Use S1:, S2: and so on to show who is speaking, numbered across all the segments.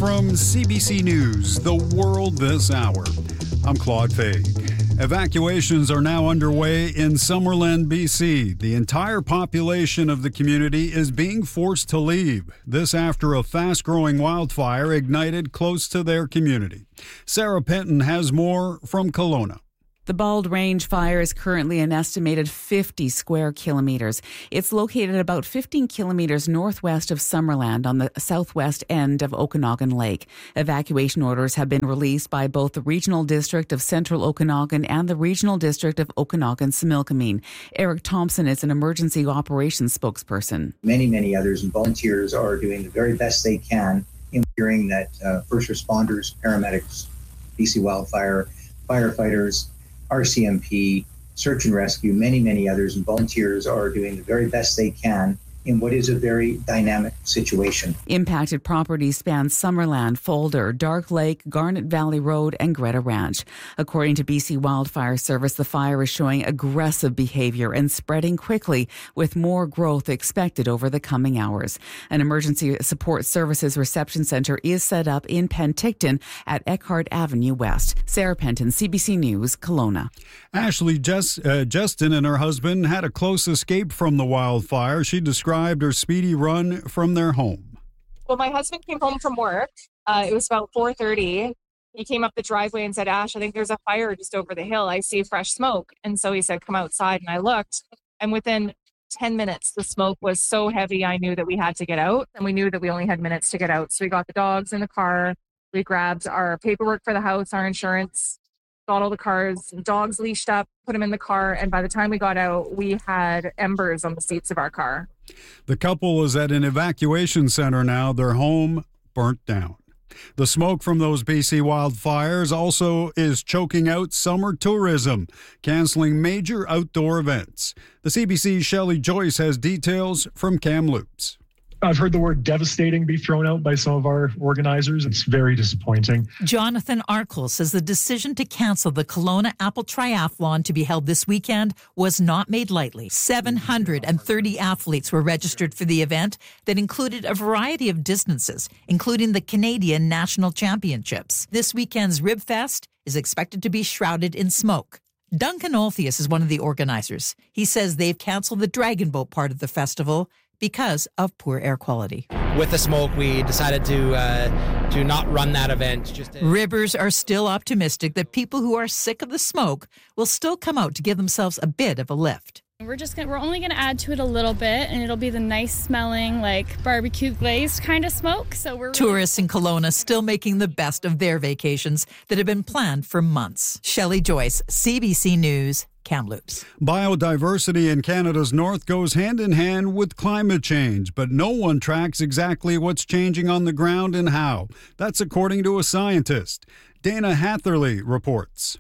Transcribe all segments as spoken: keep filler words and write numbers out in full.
S1: from C B C News, The World This Hour. I'm Claude Faig. Evacuations are now underway in Summerland, B C. The entire population of the community is being forced to leave. This after a fast-growing wildfire ignited close to their community. Sarah Penton has more from Kelowna.
S2: The Bald Range fire is currently an estimated fifty square kilometres. It's located about fifteen kilometres northwest of Summerland on the southwest end of Okanagan Lake. Evacuation orders have been released by both the Regional District of Central Okanagan and the Regional District of Okanagan-Similkameen. Eric Thompson is an emergency operations spokesperson.
S3: Many, many others and volunteers are doing the very best they can, ensuring that uh, first responders, paramedics, B C Wildfire, firefighters, R C M P, search and rescue, many, many others, and volunteers are doing the very best they can in what is a very dynamic situation.
S2: Impacted properties span Summerland, Folder, Dark Lake, Garnet Valley Road, and Greta Ranch. According to B C Wildfire Service, the fire is showing aggressive behavior and spreading quickly, with more growth expected over the coming hours. An emergency support services reception centre is set up in Penticton at Eckhart Avenue West. Sarah Penton, C B C News, Kelowna.
S1: Ashley Just, uh, Justin and her husband had a close escape from the wildfire. She described her speedy run from their home.
S4: Well, my husband came home from work. Uh, it was about four thirty. He came up the driveway and said, Ash, I think there's a fire just over the hill. I see fresh smoke. And so he said, come outside. And I looked. And within ten minutes, the smoke was so heavy, I knew that we had to get out. And we knew that we only had minutes to get out. So we got the dogs in the car. We grabbed our paperwork for the house, our insurance, got all the cars, dogs leashed up, put them in the car. And by the time we got out, we had embers on the seats of our car.
S1: The couple is at an evacuation center now. Their home burnt down. The smoke from those B C wildfires also is choking out summer tourism, canceling major outdoor events. The C B C's Shelley Joyce has details from Kamloops.
S5: I've heard the word devastating be thrown out by some of our organizers. It's very disappointing.
S6: Jonathan Arkle says the decision to cancel the Kelowna Apple Triathlon to be held this weekend was not made lightly. seven hundred thirty athletes were registered for the event that included a variety of distances, including the Canadian National Championships. This weekend's Rib Fest is expected to be shrouded in smoke. Duncan Olthius is one of the organizers. He says they've canceled the Dragon Boat part of the festival because of poor air quality.
S7: With the smoke, we decided to uh, to not run that event. Just to-
S6: Ribbers are still optimistic that people who are sick of the smoke will still come out to give themselves a bit of a lift.
S8: We're just gonna, we're only going to add to it a little bit, and it'll be the nice smelling, like barbecue glazed kind of smoke. So we're
S6: Tourists in Kelowna still making the best of their vacations that have been planned for months. Shelley Joyce, C B C News, Kamloops.
S1: Biodiversity in Canada's north goes hand in hand with climate change, but no one tracks exactly what's changing on the ground and how. That's according to a scientist. Dana Hatherley reports.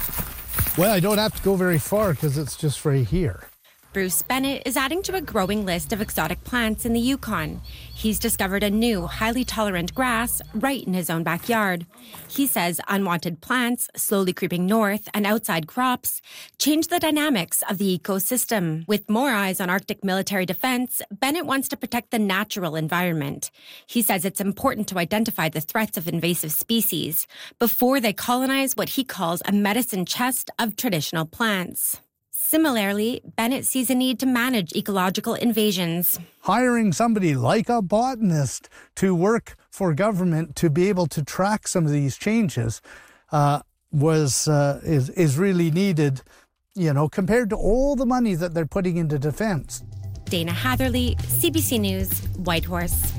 S9: Well, I don't have to go very far because it's just right here.
S10: Bruce Bennett is adding to a growing list of exotic plants in the Yukon. He's discovered a new, highly tolerant grass right in his own backyard. He says unwanted plants, slowly creeping north, and outside crops change the dynamics of the ecosystem. With more eyes on Arctic military defense, Bennett wants to protect the natural environment. He says it's important to identify the threats of invasive species before they colonize what he calls a medicine chest of traditional plants. Similarly, Bennett sees a need to manage ecological invasions.
S9: Hiring somebody like a botanist to work for government to be able to track some of these changes uh, was uh, is, is really needed, you know, compared to all the money that they're putting into defense.
S10: Dana Hatherley, C B C News, Whitehorse.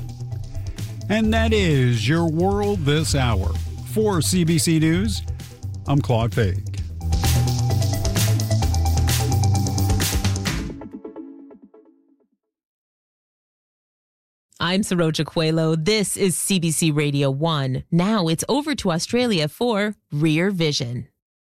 S1: And that is your world this hour. For C B C News, I'm Claude Faig.
S11: I'm Saroja Coelho. This is C B C Radio one. Now it's over to Australia for Rear Vision.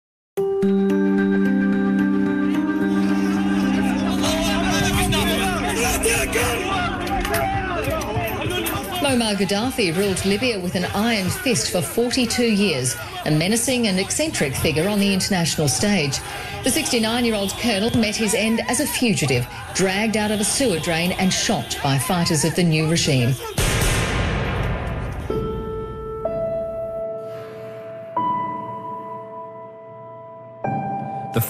S12: Muammar Gaddafi ruled Libya with an iron fist for forty-two years, a menacing and eccentric figure on the international stage. The sixty-nine-year-old colonel met his end as a fugitive, dragged out of a sewer drain and shot by fighters of the new regime.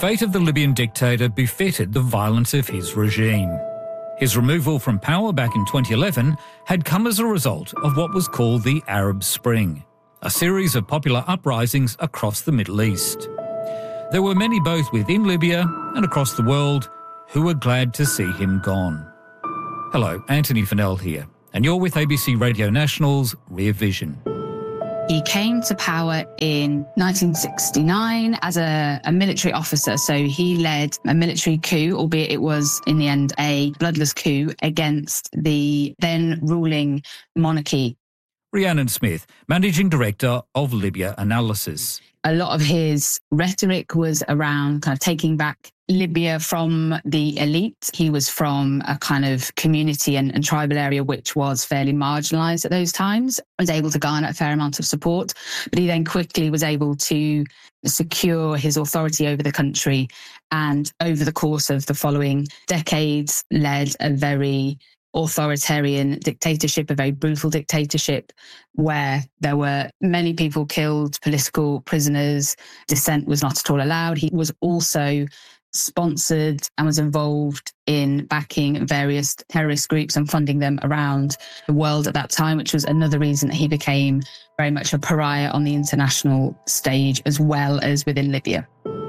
S13: fate of the Libyan dictator befitted the violence of his regime. His removal from power back in twenty eleven had come as a result of what was called the Arab Spring, a series of popular uprisings across the Middle East. There were many both within Libya and across the world who were glad to see him gone. Hello, Anthony Fennell here, and you're with A B C Radio National's Rear Vision.
S14: He came to power in nineteen sixty-nine as a, a military officer. So he led a military coup, albeit it was in the end a bloodless coup against the then ruling monarchy.
S13: Rhiannon Smith, Managing Director of Libya Analysis.
S14: A lot of his rhetoric was around kind of taking back Libya from the elite. He was from a kind of community and, and tribal area which was fairly marginalised at those times, was able to garner a fair amount of support. But he then quickly was able to secure his authority over the country, and over the course of the following decades led a very authoritarian dictatorship, a very brutal dictatorship where there were many people killed, political prisoners, dissent was not at all allowed. He was also sponsored and was involved in backing various terrorist groups and funding them around the world at that time, which was another reason that he became very much a pariah on the international stage as well as within Libya.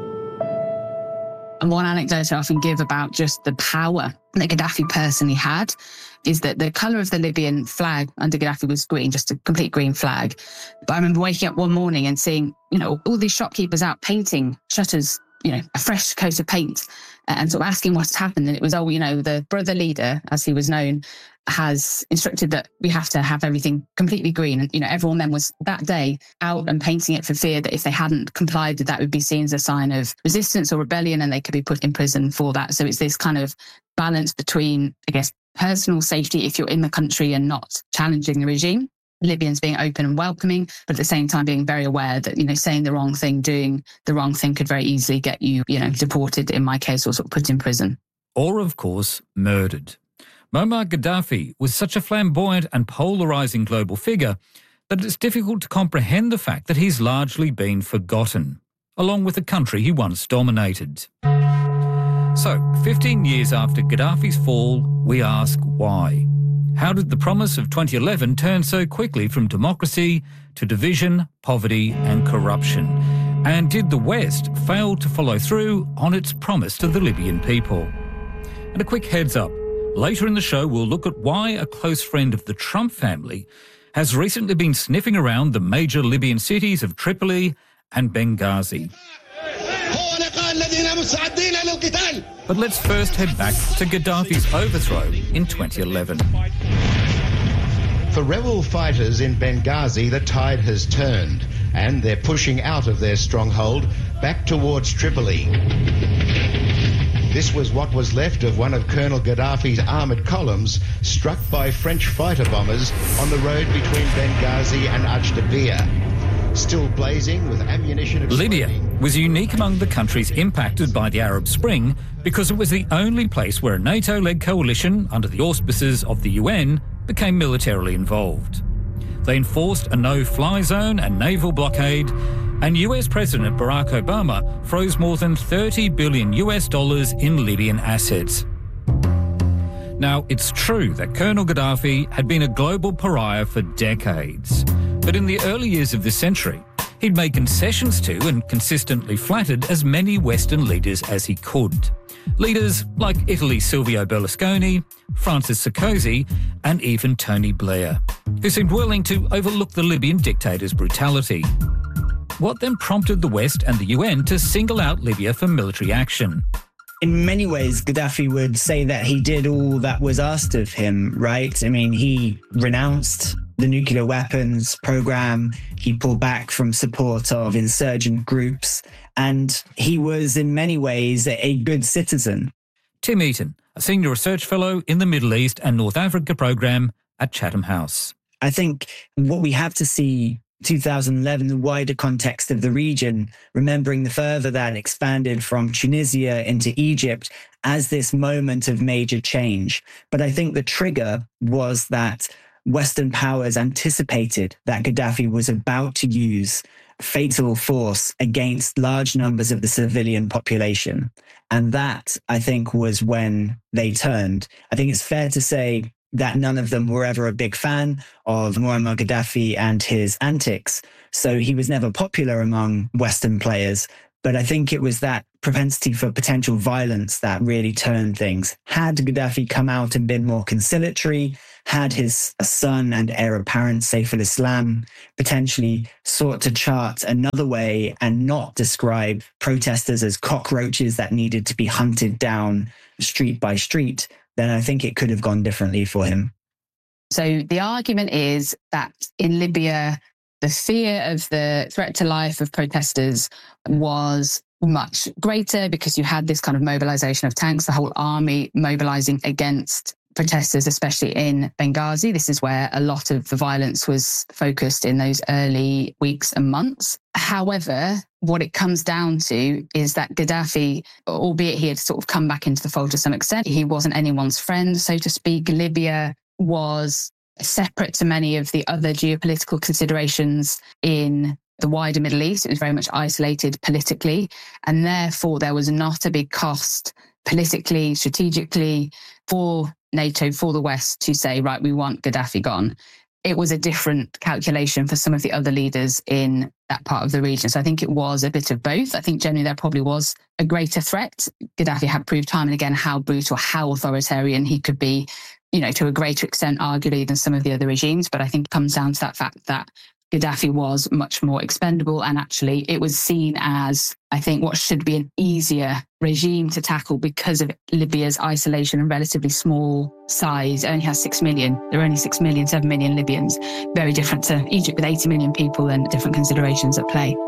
S14: And one anecdote I often give about just the power that Gaddafi personally had is that the colour of the Libyan flag under Gaddafi was green, just a complete green flag. But I remember waking up one morning and seeing, you know, all these shopkeepers out painting shutters, you know, a fresh coat of paint, and sort of asking what's happened. And it was, oh, you know, the brother leader, as he was known, has instructed that we have to have everything completely green. And, you know, everyone then was that day out and painting it for fear that if they hadn't complied, that that would be seen as a sign of resistance or rebellion and they could be put in prison for that. So it's this kind of balance between, I guess, personal safety if you're in the country and not challenging the regime, Libyans being open and welcoming, but at the same time being very aware that, you know, saying the wrong thing, doing the wrong thing could very easily get you, you know, deported in my case, or sort of put in prison.
S13: Or, of course, murdered. Muammar Gaddafi was such a flamboyant and polarising global figure that it's difficult to comprehend the fact that he's largely been forgotten, along with the country he once dominated. So, fifteen years after Gaddafi's fall, we ask why. How did the promise of twenty eleven turn so quickly from democracy to division, poverty and corruption? And did the West fail to follow through on its promise to the Libyan people? And a quick heads up. Later in the show, we'll look at why a close friend of the Trump family has recently been sniffing around the major Libyan cities of Tripoli and Benghazi. But let's first head back to Gaddafi's overthrow in twenty eleven.
S15: For rebel fighters in Benghazi, the tide has turned, and they're pushing out of their stronghold back towards Tripoli. This was what was left of one of Colonel Gaddafi's armoured columns struck by French fighter bombers on the road between Benghazi and Ajdabiya. Still blazing with ammunition...
S13: Libya was unique among the countries impacted by the Arab Spring because it was the only place where a NATO-led coalition under the auspices of the U N became militarily involved. They enforced a no-fly zone and naval blockade, and U S President Barack Obama froze more than thirty billion US dollars in Libyan assets. Now, it's true that Colonel Gaddafi had been a global pariah for decades, but in the early years of this century, he'd made concessions to and consistently flattered as many Western leaders as he could. Leaders like Italy's Silvio Berlusconi, Francis Sarkozy, and even Tony Blair, who seemed willing to overlook the Libyan dictator's brutality. What then prompted the West and the U N to single out Libya for military action?
S16: In many ways, Gaddafi would say that he did all that was asked of him, right? I mean, he renounced the nuclear weapons program, he pulled back from support of insurgent groups, and he was in many ways a good citizen.
S13: Tim Eaton, a senior research fellow in the Middle East and North Africa program at Chatham House.
S16: I think what we have to see two thousand eleven, the wider context of the region, remembering the further that expanded from Tunisia into Egypt as this moment of major change. But I think the trigger was that Western powers anticipated that Gaddafi was about to use fatal force against large numbers of the civilian population. And that, I think, was when they turned. I think it's fair to say that none of them were ever a big fan of Muammar Gaddafi and his antics. So he was never popular among Western players. But I think it was that propensity for potential violence that really turned things. Had Gaddafi come out and been more conciliatory, had his son and heir apparent, Saif al-Islam, potentially sought to chart another way and not describe protesters as cockroaches that needed to be hunted down street by street, then I think it could have gone differently for him.
S14: So the argument is that in Libya, the fear of the threat to life of protesters was much greater because you had this kind of mobilization of tanks, the whole army mobilizing against protesters, especially in Benghazi. This is where a lot of the violence was focused in those early weeks and months. However, what it comes down to is that Gaddafi, albeit he had sort of come back into the fold to some extent, he wasn't anyone's friend, so to speak. Libya was separate to many of the other geopolitical considerations in the wider Middle East. It was very much isolated politically, and therefore there was not a big cost politically, strategically for NATO, for the West to say, right, we want Gaddafi gone. It was a different calculation for some of the other leaders in that part of the region. So I think it was a bit of both. I think generally there probably was a greater threat. Gaddafi had proved time and again how brutal, how authoritarian he could be, you know, to a greater extent, arguably, than some of the other regimes. But I think it comes down to that fact that Gaddafi was much more expendable, and actually it was seen as, I think, what should be an easier regime to tackle because of Libya's isolation and relatively small size. It only has six million. There are only six million, seven million Libyans. Very different to Egypt with eighty million people and different considerations at play.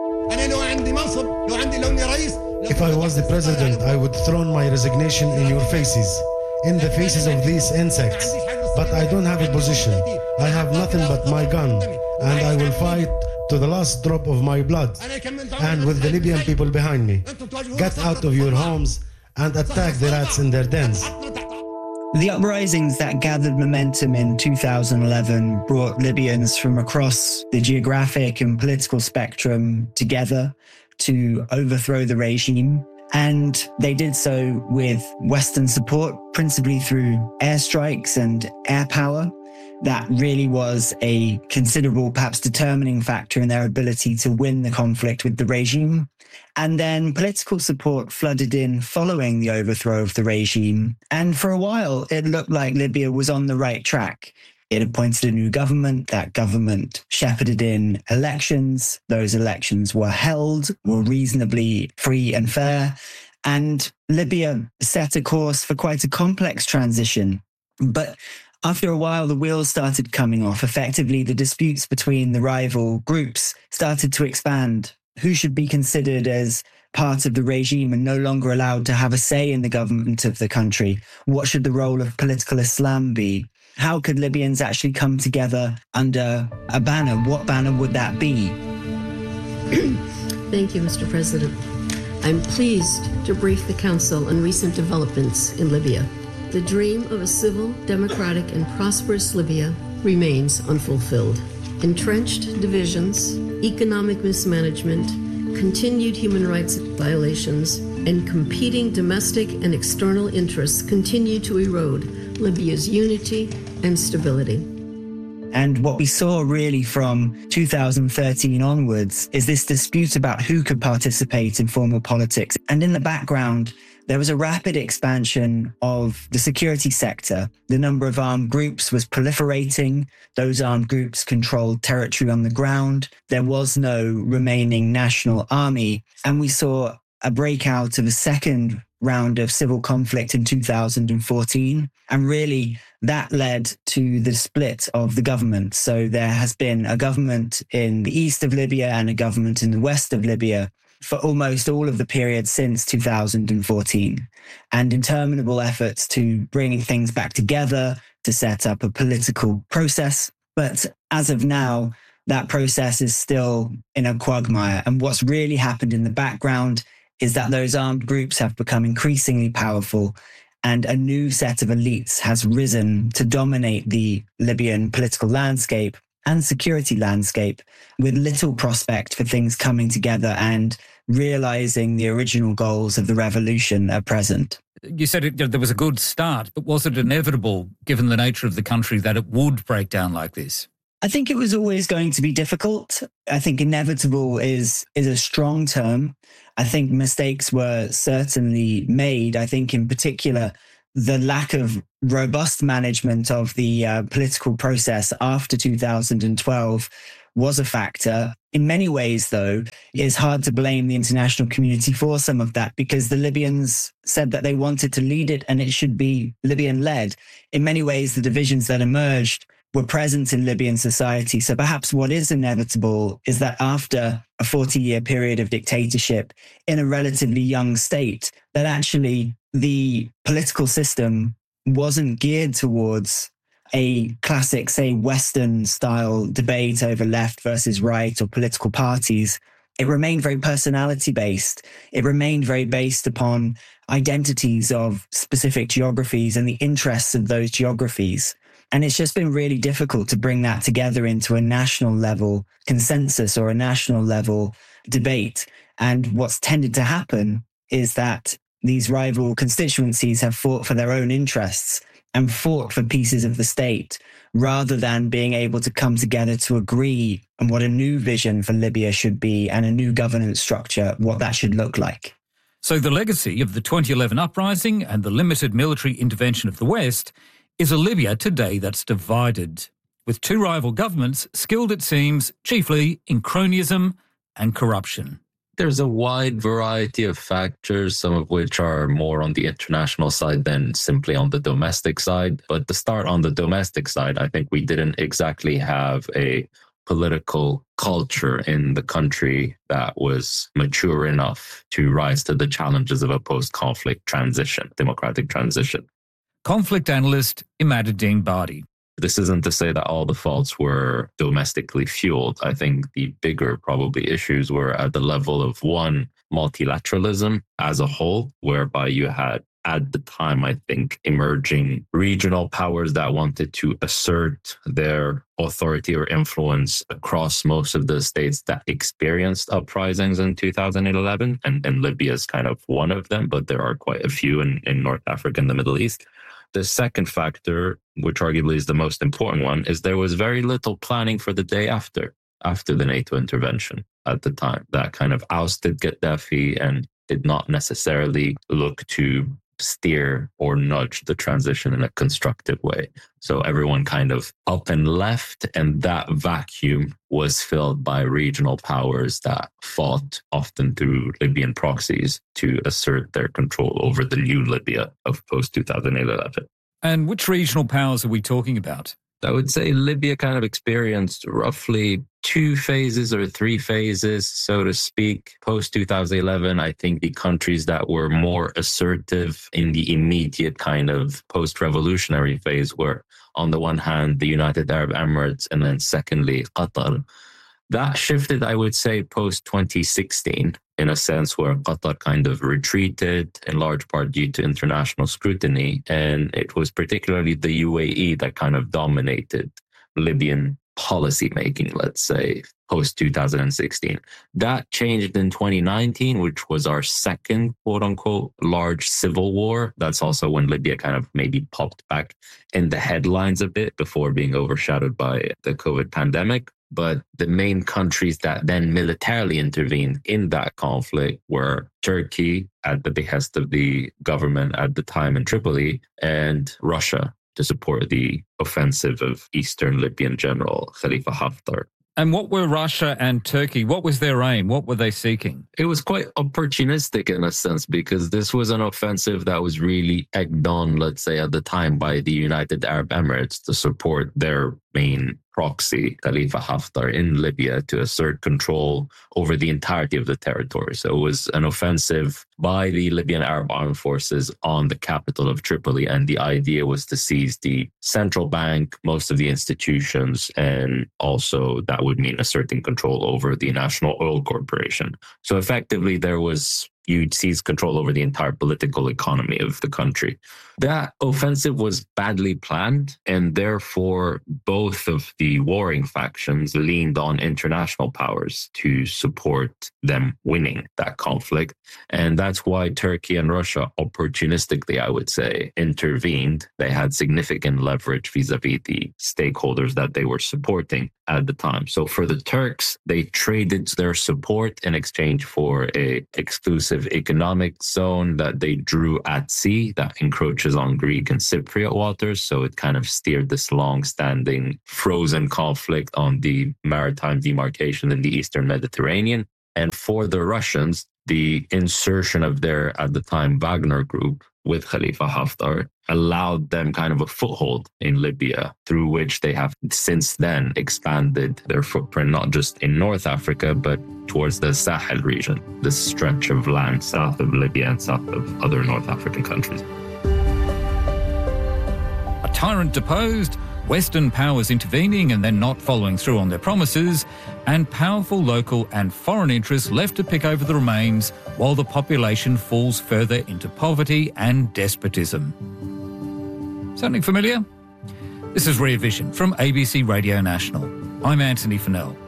S17: If I was the president, I would throw my resignation in your faces, in the faces of these insects. But I don't have a position. I have nothing but my gun, and I will fight to the last drop of my blood, and with the Libyan people behind me. Get out of your homes and attack the rats in their dens.
S16: The uprisings that gathered momentum in two thousand eleven brought Libyans from across the geographic and political spectrum together to overthrow the regime. And they did so with Western support, principally through airstrikes and air power. That really was a considerable, perhaps determining factor in their ability to win the conflict with the regime. And then political support flooded in following the overthrow of the regime. And for a while, it looked like Libya was on the right track. It appointed a new government. That government shepherded in elections. Those elections were held, were reasonably free and fair. And Libya set a course for quite a complex transition. But after a while, the wheels started coming off. Effectively, the disputes between the rival groups started to expand. Who should be considered as part of the regime and no longer allowed to have a say in the government of the country? What should the role of political Islam be? How could Libyans actually come together under a banner? What banner would that be?
S18: Thank you, Mister President. I'm pleased to brief the Council on recent developments in Libya. The dream of a civil, democratic, and prosperous Libya remains unfulfilled. Entrenched divisions, economic mismanagement, continued human rights violations, and competing domestic and external interests continue to erode Libya's unity and stability.
S16: And what we saw really from two thousand thirteen onwards is this dispute about who could participate in formal politics. And in the background, there was a rapid expansion of the security sector. The number of armed groups was proliferating. Those armed groups controlled territory on the ground. There was no remaining national army. And we saw a breakout of a second round of civil conflict in two thousand fourteen. And really, that led to the split of the government. So there has been a government in the east of Libya and a government in the west of Libya for almost all of the period since two thousand fourteen, and interminable efforts to bring things back together, to set up a political process. But as of now, that process is still in a quagmire. And what's really happened in the background is that those armed groups have become increasingly powerful, and a new set of elites has risen to dominate the Libyan political landscape. and security landscape with little prospect for things coming together and realizing the original goals of the revolution at present.
S13: You said it, there was a good start, but was it inevitable, given the nature of the country, that it would break down like this?
S16: I think it was always going to be difficult. I think inevitable is is a strong term. I think mistakes were certainly made. I think in particular, the lack of robust management of the uh, political process after two thousand twelve was a factor. In many ways, though, it's hard to blame the international community for some of that because the Libyans said that they wanted to lead it and it should be Libyan-led. In many ways, the divisions that emerged were present in Libyan society. So perhaps what is inevitable is that after a forty-year period of dictatorship in a relatively young state, that actually the political system wasn't geared towards a classic, say, Western-style debate over left versus right or political parties. It remained very personality-based. It remained very based upon identities of specific geographies and the interests of those geographies. And it's just been really difficult to bring that together into a national level consensus or a national level debate. And what's tended to happen is that these rival constituencies have fought for their own interests and fought for pieces of the state rather than being able to come together to agree on what a new vision for Libya should be and a new governance structure, what that should look like.
S13: So the legacy of the twenty eleven uprising and the limited military intervention of the West is a Libya today that's divided, with two rival governments skilled, it seems, chiefly in cronyism and corruption.
S19: There's a wide variety of factors, some of which are more on the international side than simply on the domestic side. But to start on the domestic side, I think we didn't exactly have a political culture in the country that was mature enough to rise to the challenges of a post-conflict transition, democratic transition.
S13: Conflict analyst Imaduddin Badi.
S19: This isn't to say that all the faults were domestically fueled. I think the bigger probably issues were at the level of, one, multilateralism as a whole, whereby you had at the time, I think, emerging regional powers that wanted to assert their authority or influence across most of the states that experienced uprisings in two thousand eleven. And, and Libya is kind of one of them, but there are quite a few in, in North Africa and the Middle East. The second factor, which arguably is the most important one, is there was very little planning for the day after, after the NATO intervention at the time. That kind of ousted Gaddafi and did not necessarily look to steer or nudge the transition in a constructive way. So everyone kind of up and left, and that vacuum was filled by regional powers that fought often through Libyan proxies to assert their control over the new Libya of post twenty eleven.
S13: And which regional powers are we talking about?
S19: I would say Libya kind of experienced roughly two phases or three phases, so to speak. Post twenty eleven, I think the countries that were more assertive in the immediate kind of post-revolutionary phase were, on the one hand, the United Arab Emirates, and then secondly, Qatar. That shifted, I would say, post twenty sixteen, in a sense where Qatar kind of retreated, in large part due to international scrutiny. And it was particularly the U A E that kind of dominated Libyan policy making, let's say, post twenty sixteen. That changed in twenty nineteen, which was our second, quote unquote, large civil war. That's also when Libya kind of maybe popped back in the headlines a bit before being overshadowed by the COVID pandemic. But the main countries that then militarily intervened in that conflict were Turkey, at the behest of the government at the time in Tripoli, and Russia to support the offensive of Eastern Libyan General Khalifa Haftar.
S13: And what were Russia and Turkey? What was their aim? What were they seeking?
S19: It was quite opportunistic in a sense, because this was an offensive that was really egged on, let's say, at the time by the United Arab Emirates to support their main proxy, Khalifa Haftar, in Libya to assert control over the entirety of the territory. So it was an offensive by the Libyan Arab Armed Forces on the capital of Tripoli. And the idea was to seize the central bank, most of the institutions, and also that would mean asserting control over the National Oil Corporation. So effectively, there was you'd seize control over the entire political economy of the country. That offensive was badly planned, and therefore both of the warring factions leaned on international powers to support them winning that conflict. And that's why Turkey and Russia opportunistically, I would say, intervened. They had significant leverage vis-a-vis the stakeholders that they were supporting at the time. So for the Turks, they traded their support in exchange for a exclusive economic zone that they drew at sea that encroaches on Greek and Cypriot waters. So it kind of steered this long-standing frozen conflict on the maritime demarcation in the Eastern Mediterranean. And for the Russians, the insertion of their, at the time, Wagner group with Khalifa Haftar allowed them kind of a foothold in Libya, through which they have since then expanded their footprint, not just in North Africa, but towards the Sahel region, this stretch of land south of Libya and south of other North African countries.
S13: A tyrant deposed, Western powers intervening and then not following through on their promises, and powerful local and foreign interests left to pick over the remains while the population falls further into poverty and despotism. Sounding familiar? This is Rear Vision from A B C Radio National. I'm Anthony Fennell.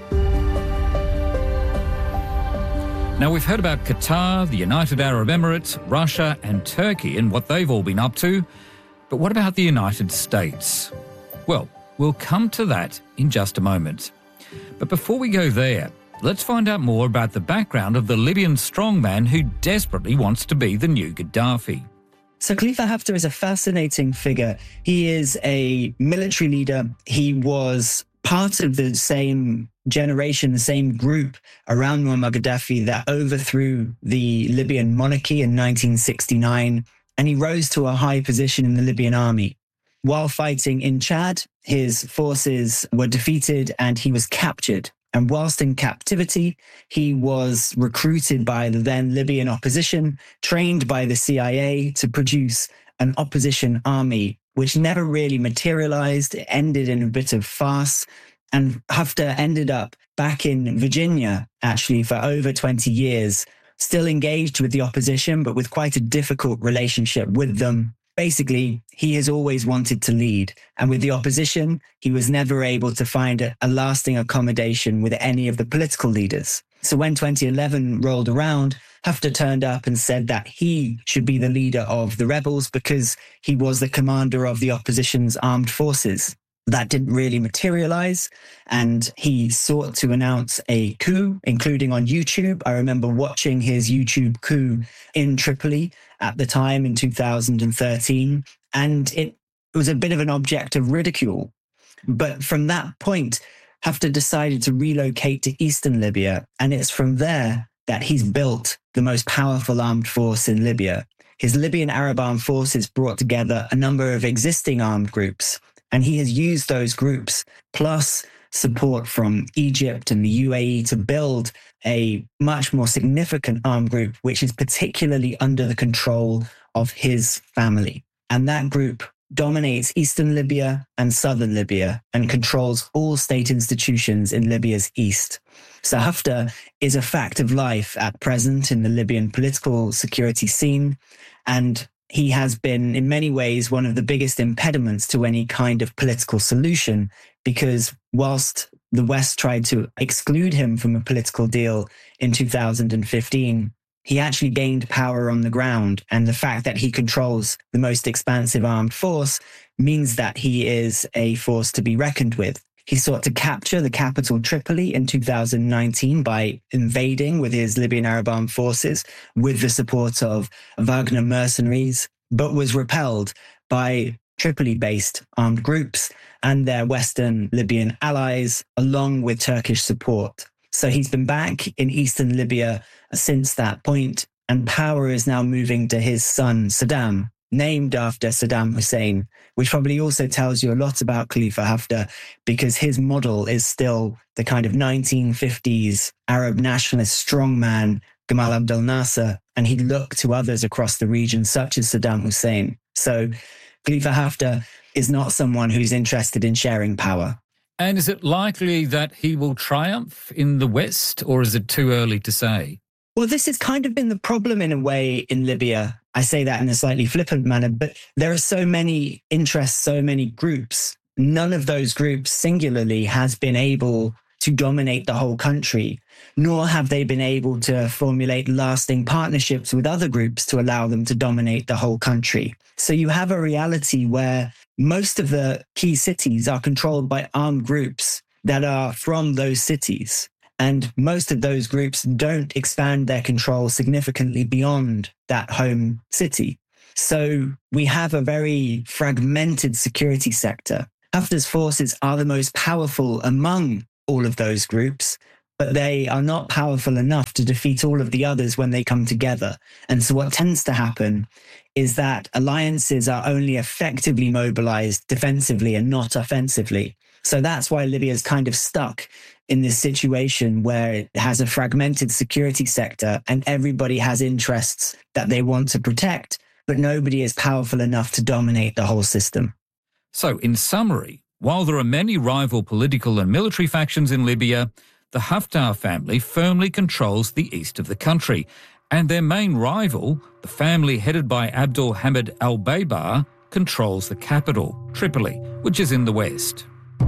S13: Now, we've heard about Qatar, the United Arab Emirates, Russia and Turkey and what they've all been up to. But what about the United States? Well, we'll come to that in just a moment. But before we go there, let's find out more about the background of the Libyan strongman who desperately wants to be the new Gaddafi.
S16: So Khalifa Haftar is a fascinating figure. He is a military leader. He was part of the same generation, the same group around Muammar Gaddafi that overthrew the Libyan monarchy in nineteen sixty-nine, and he rose to a high position in the Libyan army. While fighting in Chad, his forces were defeated and he was captured. And whilst in captivity, he was recruited by the then Libyan opposition, trained by the C I A to produce an opposition army, which never really materialized. It ended in a bit of farce. And Haftar ended up back in Virginia, actually, for over twenty years, still engaged with the opposition, but with quite a difficult relationship with them. Basically, he has always wanted to lead. And with the opposition, he was never able to find a, a lasting accommodation with any of the political leaders. So when twenty eleven rolled around, Haftar turned up and said that he should be the leader of the rebels because he was the commander of the opposition's armed forces. That didn't really materialize, and he sought to announce a coup, including on YouTube. I remember watching his YouTube coup in Tripoli at the time in two thousand thirteen, and it was a bit of an object of ridicule. But from that point, Haftar decided to relocate to eastern Libya, and it's from there that he's built the most powerful armed force in Libya. His Libyan Arab Armed Forces brought together a number of existing armed groups, and he has used those groups, plus support from Egypt and the U A E, to build a much more significant armed group, which is particularly under the control of his family. And that group dominates eastern Libya and southern Libya and controls all state institutions in Libya's east. So Haftar is a fact of life at present in the Libyan political security scene, and he has been, in many ways, one of the biggest impediments to any kind of political solution, because whilst the West tried to exclude him from a political deal in two thousand fifteen, he actually gained power on the ground. And the fact that he controls the most expansive armed force means that he is a force to be reckoned with. He sought to capture the capital Tripoli in two thousand nineteen by invading with his Libyan Arab Armed Forces with the support of Wagner mercenaries, but was repelled by Tripoli-based armed groups and their Western Libyan allies, along with Turkish support. So he's been back in eastern Libya since that point, and power is now moving to his son, Saddam, named after Saddam Hussein, which probably also tells you a lot about Khalifa Haftar, because his model is still the kind of nineteen fifties Arab nationalist strongman, Gamal Abdel Nasser, and he looked to others across the region, such as Saddam Hussein. So Khalifa Haftar is not someone who's interested in sharing power.
S13: And is it likely that he will triumph in the West, or is it too early to say?
S16: Well, this has kind of been the problem in a way in Libya. I say that in a slightly flippant manner, but there are so many interests, so many groups. None of those groups singularly has been able to dominate the whole country, nor have they been able to formulate lasting partnerships with other groups to allow them to dominate the whole country. So you have a reality where most of the key cities are controlled by armed groups that are from those cities. And most of those groups don't expand their control significantly beyond that home city. So we have a very fragmented security sector. Haftar's forces are the most powerful among all of those groups, but they are not powerful enough to defeat all of the others when they come together. And so what tends to happen is that alliances are only effectively mobilized defensively and not offensively. So that's why Libya is kind of stuck in this situation where it has a fragmented security sector and everybody has interests that they want to protect, but nobody is powerful enough to dominate the whole system.
S13: So, in summary, while there are many rival political and military factions in Libya, the Haftar family firmly controls the east of the country, and their main rival, the family headed by Abdul Hamid al-Baybar, controls the capital, Tripoli, which is in the west.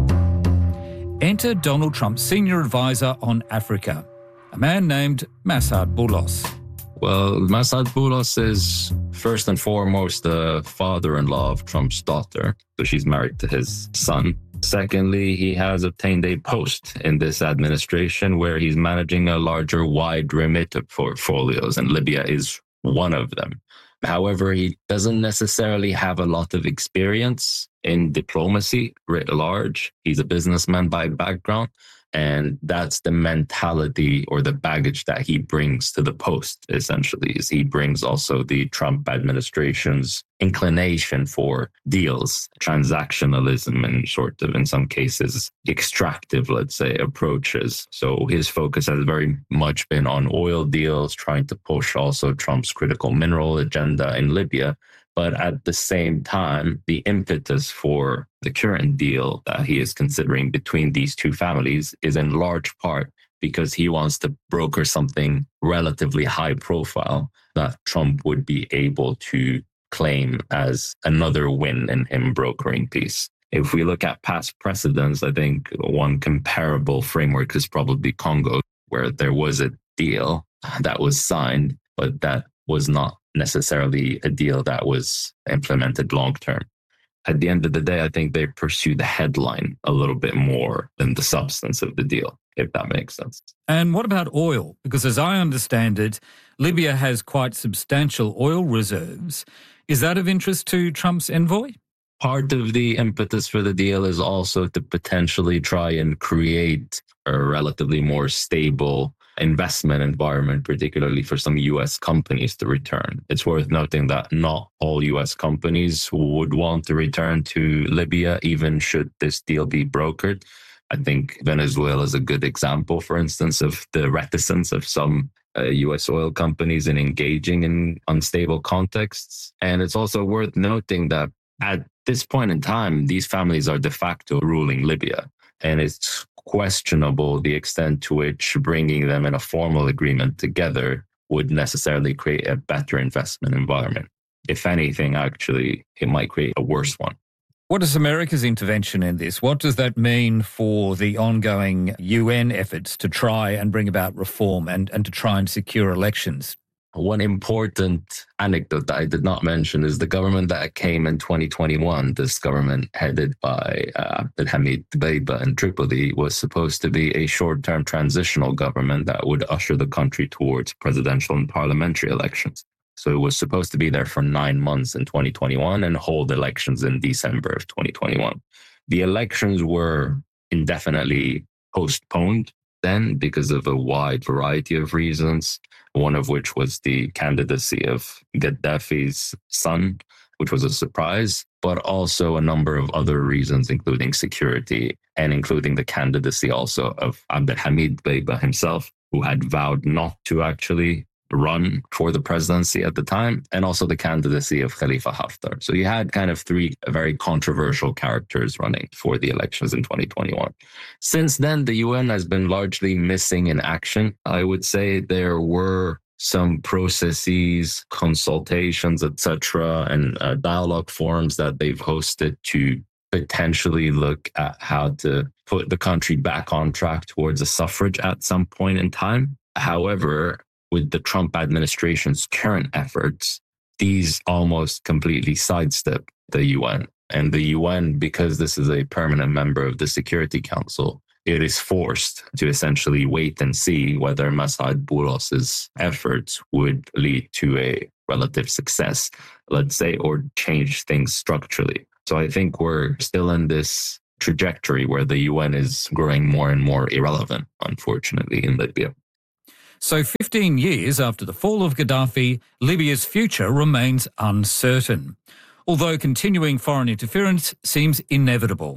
S13: Enter Donald Trump's senior advisor on Africa, a man named Massad Boulos.
S19: Well, Massad Boulos is first and foremost the father-in-law of Trump's daughter, so she's married to his son. Secondly, he has obtained a post in this administration where he's managing a larger, wide remit of portfolios, and Libya is one of them. However, he doesn't necessarily have a lot of experience in diplomacy writ large. He's a businessman by background, and that's the mentality or the baggage that he brings to the post, essentially, is he brings also the Trump administration's inclination for deals, transactionalism, and sort of, in some cases, extractive, let's say, approaches. So his focus has very much been on oil deals, trying to push also Trump's critical mineral agenda in Libya. But at the same time, the impetus for the current deal that he is considering between these two families is in large part because he wants to broker something relatively high profile that Trump would be able to claim as another win in him brokering peace. If we look at past precedents, I think one comparable framework is probably Congo, where there was a deal that was signed, but that was not necessarily a deal that was implemented long term. At the end of the day, I think they pursue the headline a little bit more than the substance of the deal, if that makes sense.
S13: And what about oil? Because as I understand it, Libya has quite substantial oil reserves. Is that of interest to Trump's envoy?
S19: Part of the impetus for the deal is also to potentially try and create a relatively more stable investment environment, particularly for some U S companies to return. It's worth noting that not all U S companies would want to return to Libya, even should this deal be brokered. I think Venezuela is a good example, for instance, of the reticence of some uh, U S oil companies in engaging in unstable contexts. And it's also worth noting that at this point in time, these families are de facto ruling Libya. And it's questionable the extent to which bringing them in a formal agreement together would necessarily create a better investment environment. If anything, actually, it might create a worse one.
S13: What is America's intervention in this? What does that mean for the ongoing U N efforts to try and bring about reform and, and to try and secure elections?
S19: One important anecdote that I did not mention is the government that came in twenty twenty-one, this government headed by uh, Abdul Hamid Dbeiba in Tripoli, was supposed to be a short-term transitional government that would usher the country towards presidential and parliamentary elections. So it was supposed to be there for nine months in twenty twenty-one and hold elections in December of twenty twenty-one. The elections were indefinitely postponed then because of a wide variety of reasons, one of which was the candidacy of Gaddafi's son, which was a surprise, but also a number of other reasons, including security and including the candidacy also of Abdul Hamid Dbeiba himself, who had vowed not to actually run for the presidency at the time, and also the candidacy of Khalifa Haftar. So you had kind of three very controversial characters running for the elections in twenty twenty-one. Since then, the U N has been largely missing in action. I would say there were some processes, consultations, et cetera, and uh, dialogue forums that they've hosted to potentially look at how to put the country back on track towards a suffrage at some point in time. However, with the Trump administration's current efforts, these almost completely sidestep the U N. And the U N, because this is a permanent member of the Security Council, it is forced to essentially wait and see whether Masad Bouros's efforts would lead to a relative success, let's say, or change things structurally. So I think we're still in this trajectory where the U N is growing more and more irrelevant, unfortunately, in Libya.
S13: So fifteen years after the fall of Gaddafi, Libya's future remains uncertain, although continuing foreign interference seems inevitable.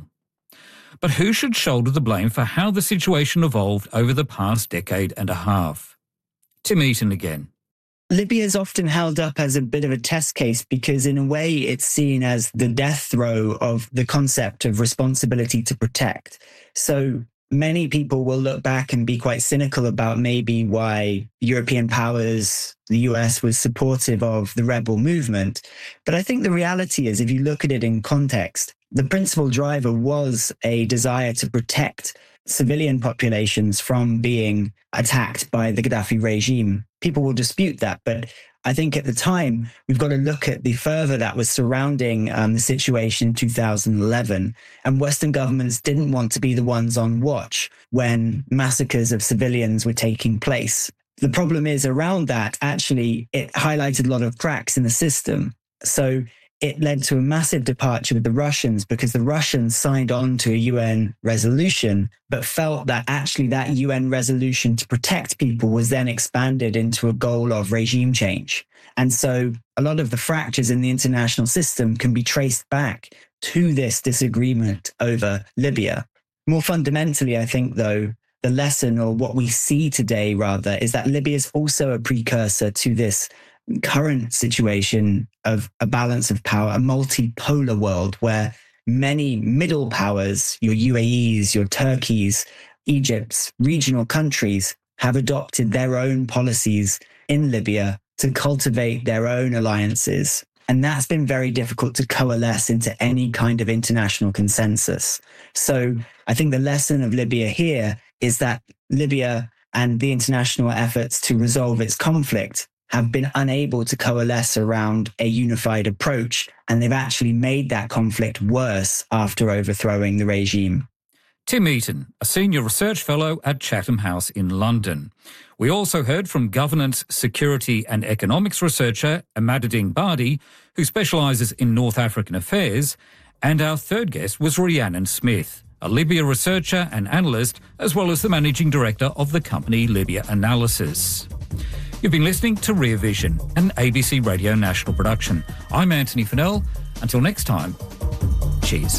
S13: But who should shoulder the blame for how the situation evolved over the past decade and a half? Tim Eaton again.
S16: Libya is often held up as a bit of a test case because in a way it's seen as the death throw of the concept of responsibility to protect. So many people will look back and be quite cynical about maybe why European powers, the U S, was supportive of the rebel movement. But I think the reality is, if you look at it in context, the principal driver was a desire to protect civilian populations from being attacked by the Gaddafi regime. People will dispute that, but I think at the time, we've got to look at the fervor that was surrounding um, the situation in two thousand eleven. And Western governments didn't want to be the ones on watch when massacres of civilians were taking place. The problem is around that, actually, it highlighted a lot of cracks in the system. So it led to a massive departure with the Russians because the Russians signed on to a U N resolution, but felt that actually that U N resolution to protect people was then expanded into a goal of regime change. And so a lot of the fractures in the international system can be traced back to this disagreement over Libya. More fundamentally, I think, though, the lesson, or what we see today rather, is that Libya is also a precursor to this current situation of a balance of power, a multipolar world where many middle powers, your U A Es, your Turkeys, Egypt's, regional countries, have adopted their own policies in Libya to cultivate their own alliances. And that's been very difficult to coalesce into any kind of international consensus. So I think the lesson of Libya here is that Libya and the international efforts to resolve its conflict have been unable to coalesce around a unified approach, and they've actually made that conflict worse after overthrowing the regime.
S13: Tim Eaton, a senior research fellow at Chatham House in London. We also heard from governance, security and economics researcher Ahmaduddin Badi, who specialises in North African affairs, and our third guest was Rhiannon Smith, a Libya researcher and analyst, as well as the managing director of the company Libya Analysis. You've been listening to Rear Vision, an A B C Radio National production. I'm Anthony Fennell. Until next time, cheers.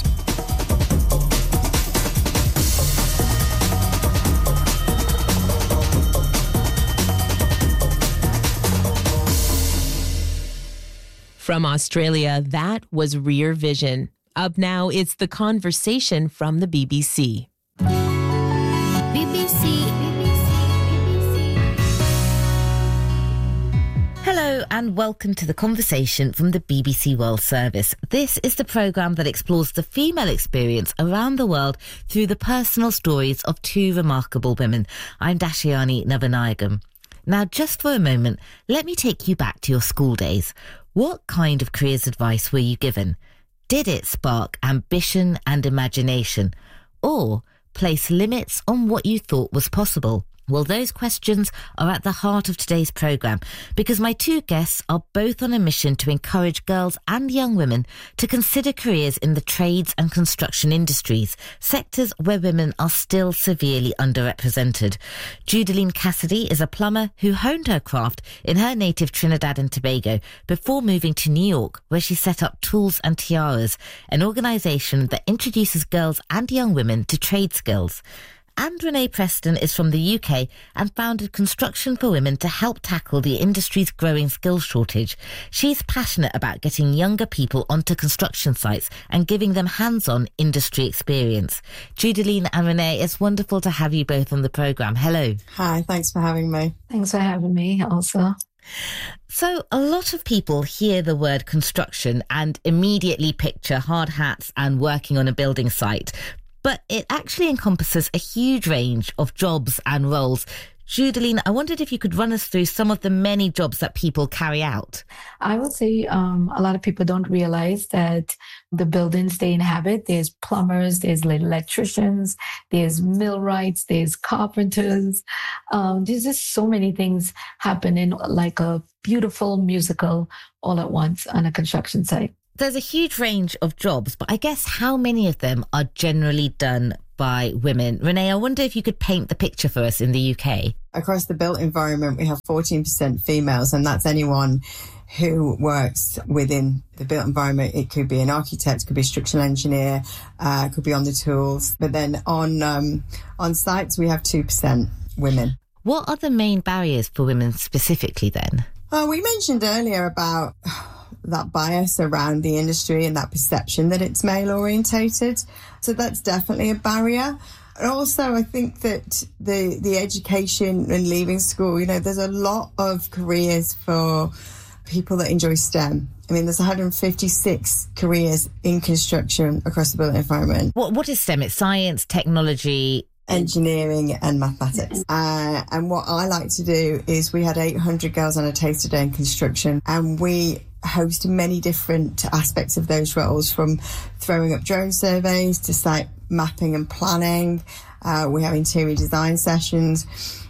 S11: From Australia, that was Rear Vision. Up now, it's The Conversation from the B B C.
S10: B B C.
S20: Hello and welcome to The Conversation from the B B C World Service. This is the programme that explores the female experience around the world through the personal stories of two remarkable women. I'm Dashiani Navanayagam. Now, just for a moment, let me take you back to your school days. What kind of careers advice were you given? Did it spark ambition and imagination, or place limits on what you thought was possible? Well, those questions are at the heart of today's programme because my two guests are both on a mission to encourage girls and young women to consider careers in the trades and construction industries, sectors where women are still severely underrepresented. Judaline Cassidy is a plumber who honed her craft in her native Trinidad and Tobago before moving to New York, where she set up Tools and Tiaras, an organisation that introduces girls and young women to trade skills. And Renee Preston is from the U K and founded Construction for Women to help tackle the industry's growing skills shortage. She's passionate about getting younger people onto construction sites and giving them hands-on industry experience. Judaline and Renee, it's wonderful to have you both on the programme. Hello.
S21: Hi, thanks for having me.
S22: Thanks for having me also.
S20: So a lot of people hear the word construction and immediately picture hard hats and working on a building site, but it actually encompasses a huge range of jobs and roles. Judaline, I wondered if you could run us through some of the many jobs that people carry out.
S22: I would say um, a lot of people don't realize that the buildings they inhabit, there's plumbers, there's electricians, there's millwrights, there's carpenters. Um, there's just so many things happening like a beautiful musical all at once on a construction site.
S20: There's a huge range of jobs, but I guess how many of them are generally done by women? Renee, I wonder if you could paint the picture for us in the U K.
S21: Across the built environment, we have fourteen percent females, and that's anyone who works within the built environment. It could be an architect, could be a structural engineer, uh, could be on the tools. But then on um, on sites, we have two percent women.
S20: What are the main barriers for women specifically then?
S21: Uh, we mentioned earlier about that bias around the industry and that perception that it's male orientated. So that's definitely a barrier. And also, I think that the the education and leaving school, you know, there's a lot of careers for people that enjoy STEM. I mean, there's one hundred fifty-six careers in construction across the built environment.
S20: What What is STEM? It's science, technology,
S21: engineering and mathematics. Uh, and what I like to do is we had eight hundred girls on a taster day in construction, and we host many different aspects of those roles, from throwing up drone surveys to site mapping and planning. Uh, we have interior design sessions.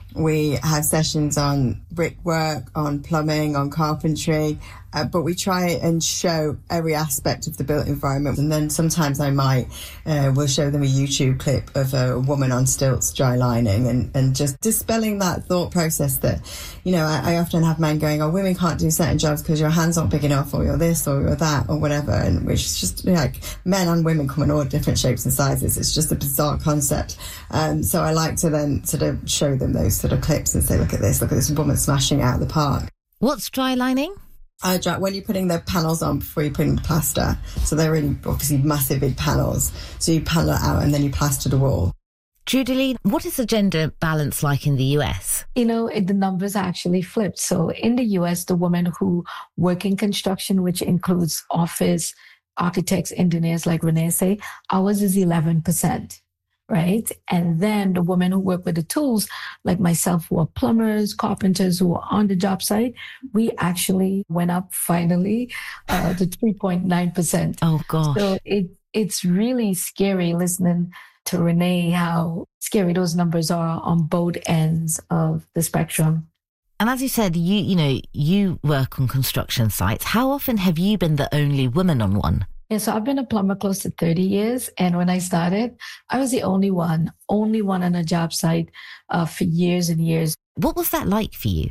S21: We have sessions on brickwork, on plumbing, on carpentry, uh, but we try and show every aspect of the built environment. And then sometimes I might, uh, we'll show them a YouTube clip of a woman on stilts dry lining, and, and just dispelling that thought process that, you know, I, I often have men going, oh, women can't do certain jobs because your hands aren't big enough, or you're this, or you're that, or whatever. And which is just, you know, like, men and women come in all different shapes and sizes. It's just a bizarre concept. Um, so I like to then sort of show them those sort of clips and say, look at this, look at this woman smashing out of the park.
S20: What's dry lining?
S21: Uh, when you're putting the panels on before you put in the plaster. So they're really obviously massive big panels. So you panel it out and then you plaster the wall.
S20: Judaline, what is the gender balance like in the U S?
S22: You know, it, the numbers are actually flipped. So in the U S, the women who work in construction, which includes office, architects, engineers, like Renee say, ours is eleven percent. Right? And then the women who work with the tools, like myself, who are plumbers, carpenters, who are on the job site, we actually went up finally uh, to three point nine percent.
S20: Oh, gosh.
S22: So it, it's really scary listening to Renee, how scary those numbers are on both ends of the spectrum.
S20: And as you said, you you know, you work on construction sites. How often have you been the only woman on one?
S22: Yeah, so I've been a plumber close to thirty years. And when I started, I was the only one, only one on a job site uh, for years and years.
S20: What was that like for you?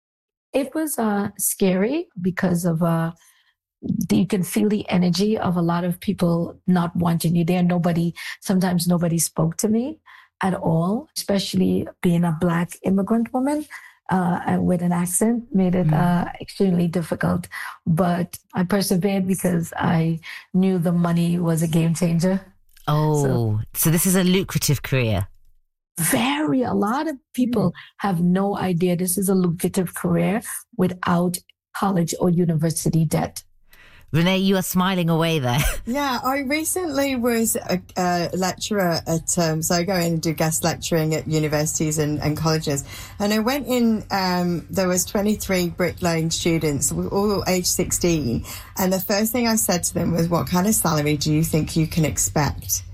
S22: It was uh, scary because of, uh, you can feel the energy of a lot of people not wanting you there. Nobody, sometimes nobody spoke to me at all, especially being a Black immigrant woman. Uh, with an accent made it uh, extremely difficult. But I persevered because I knew the money was a game changer.
S20: Oh, so, so this is a lucrative career.
S22: Very. A lot of people mm. have no idea this is a lucrative career without college or university debt.
S20: Renee, you are smiling away there.
S21: Yeah, I recently was a, a lecturer at, um, so I go in and do guest lecturing at universities and, and colleges. And I went in, um, there was twenty-three bricklaying students, all age sixteen. And the first thing I said to them was, what kind of salary do you think you can expect?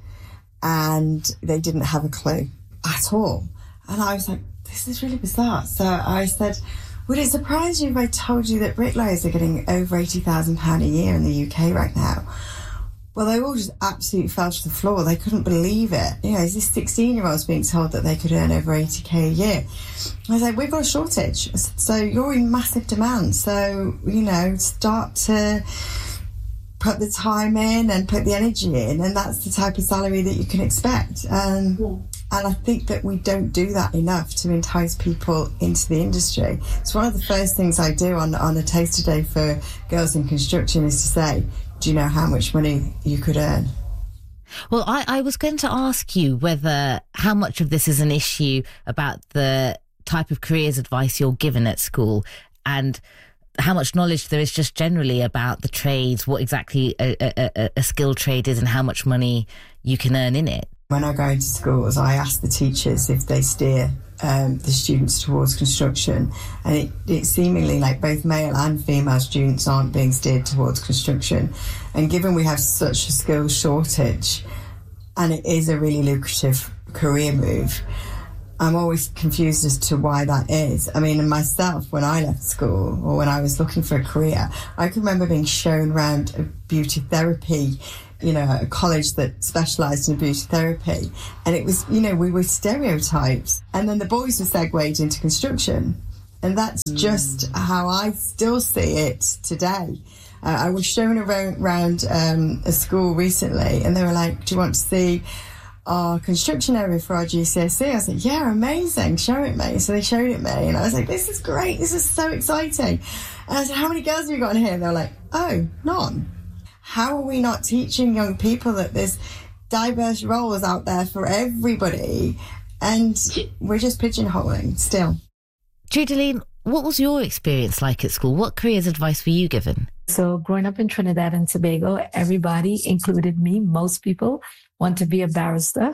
S21: And they didn't have a clue at all. And I was like, this is really bizarre. So I said, would it surprise you if I told you that bricklayers are getting over eighty thousand pounds a year in the U K right now? Well, they all just absolutely fell to the floor. They couldn't believe it. You know, is this sixteen-year-olds being told that they could earn over eighty K a year? I was like, we've got a shortage. So you're in massive demand. So, you know, start to put the time in and put the energy in, and that's the type of salary that you can expect. Um, And I think that we don't do that enough to entice people into the industry. It's one of the first things I do on, on a taster day for girls in construction is to say, do you know how much money you could earn?
S20: Well, I, I was going to ask you whether how much of this is an issue about the type of careers advice you're given at school and how much knowledge there is just generally about the trades, what exactly a, a, a skilled trade is and how much money you can earn in it.
S21: When I go into schools, I ask the teachers if they steer um, the students towards construction. And it, it's seemingly like both male and female students aren't being steered towards construction. And given we have such a skills shortage, and it is a really lucrative career move, I'm always confused as to why that is. I mean, myself, when I left school or when I was looking for a career, I can remember being shown around a beauty therapy, you know, a college that specialised in beauty therapy. And it was, you know, we were stereotypes. And then the boys were segued into construction. And that's just how I still see it today. Uh, I was shown around, around um, a school recently and they were like, do you want to see our construction area for our G C S E? I was like, yeah, amazing, show it me. So they showed it me and I was like, this is great, this is so exciting. And I said, how many girls have you got in here? And they were like, oh, none. How are we not teaching young people that there's diverse roles out there for everybody and we're just pigeonholing still?
S20: Judaline, what was your experience like at school? What careers advice were you given?
S22: So growing up in Trinidad and Tobago, everybody, included me, most people want to be a barrister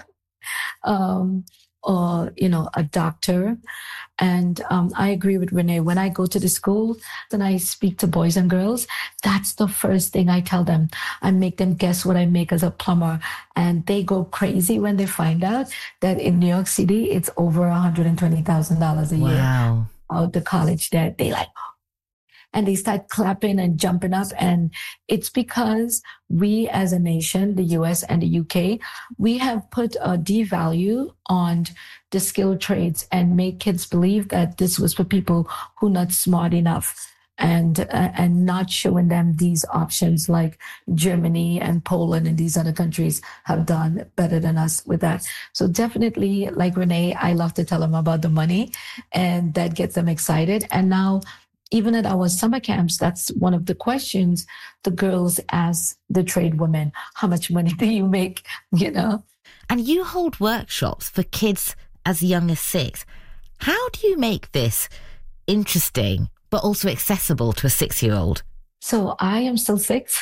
S22: um, or, you know, a doctor. And um, I agree with Renee. When I go to the school and I speak to boys and girls, that's the first thing I tell them. I make them guess what I make as a plumber. And they go crazy when they find out that in New York City, it's over one hundred twenty thousand dollars a
S20: wow.
S22: year out the college debt. They like, and they start clapping and jumping up. And it's because we as a nation, the U S and the U K, we have put a devalue on the skilled trades and made kids believe that this was for people who are not smart enough and uh, and not showing them these options like Germany and Poland and these other countries have done better than us with that. So definitely, like Renee, I love to tell them about the money and that gets them excited. And now, even at our summer camps, that's one of the questions the girls ask the trade women. How much money do you make? You know?
S20: And you hold workshops for kids as young as six. How do you make this interesting, but also accessible to a six-year-old?
S22: So I am still six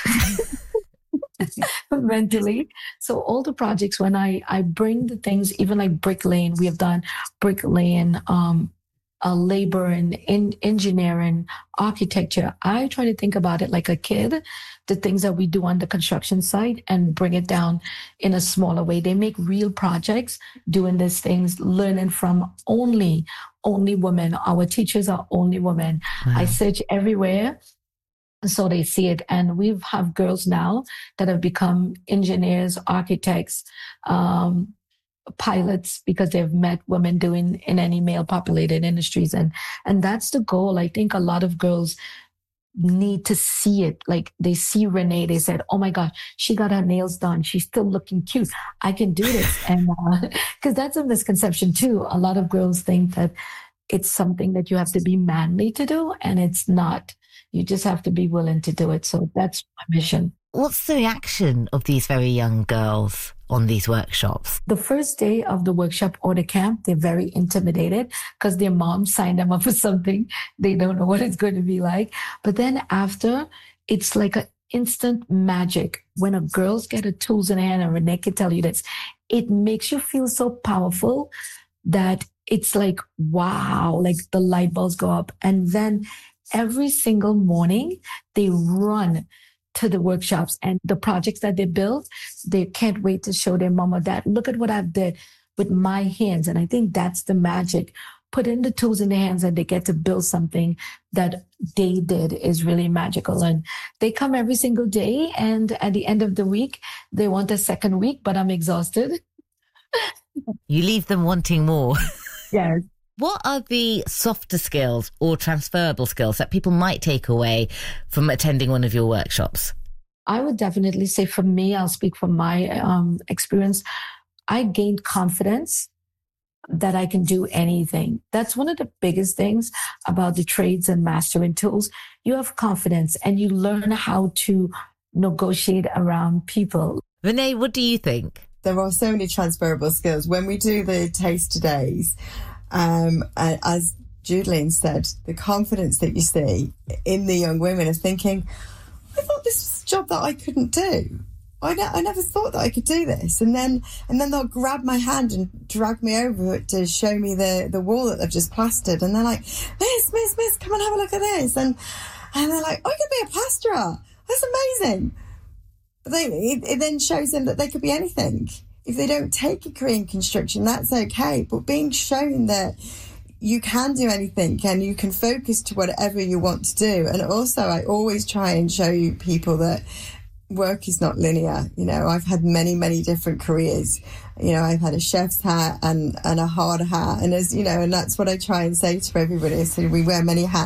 S22: mentally. So all the projects, when I, I bring the things, even like bricklaying, we have done bricklaying, um, Uh, labor and in engineering, architecture. I try to think about it like a kid, the things that we do on the construction site and bring it down in a smaller way. They make real projects doing these things, learning from only, only women. Our teachers are only women. Wow. I search everywhere so they see it. And we have girls now that have become engineers, architects, um, pilots because they've met women doing in any male populated industries. And, and that's the goal. I think a lot of girls need to see it. Like they see Renee, they said, oh my God, she got her nails done. She's still looking cute. I can do this. And uh, cause that's a misconception too. A lot of girls think that it's something that you have to be manly to do. And it's not. You just have to be willing to do it. So that's my mission.
S20: What's the reaction of these very young girls on these workshops?
S22: The first day of the workshop or the camp, they're very intimidated because their mom signed them up for something. They don't know what it's going to be like. But then after, it's like an instant magic. When a girls get the tools in hand, and Renee can tell you this, it makes you feel so powerful that it's like, wow, like the light bulbs go up. And then every single morning, they run to the workshops and the projects that they build, they can't wait to show their mom or dad, look at what I've did with my hands. And I think that's the magic. Put in the tools in their hands and they get to build something that they did is really magical. And they come every single day. And at the end of the week, they want a second week, but I'm exhausted.
S20: You leave them wanting more.
S22: Yes.
S20: What are the softer skills or transferable skills that people might take away from attending one of your workshops?
S22: I would definitely say for me, I'll speak from my um, experience. I gained confidence that I can do anything. That's one of the biggest things about the trades and mastering tools. You have confidence and you learn how to negotiate around people.
S20: Renee, what do you think?
S21: There are so many transferable skills. When we do the taster days, um, as Julian said, the confidence that you see in the young women of thinking, I thought this was a job that I couldn't do. I, ne- I never thought that I could do this. And then and then they'll grab my hand and drag me over to show me the, the wall that they've just plastered. And they're like, Miss, Miss, Miss, come and have a look at this. And and they're like, I could be a plasterer. That's amazing. But they, it, it then shows them that they could be anything. If they don't take a career in construction, that's okay. But being shown that you can do anything and you can focus to whatever you want to do. And also, I always try and show you people that work is not linear. You know, I've had many, many different careers. You know, I've had a chef's hat and, and a hard hat. And as you know, and that's what I try and say to everybody. So we wear many hats.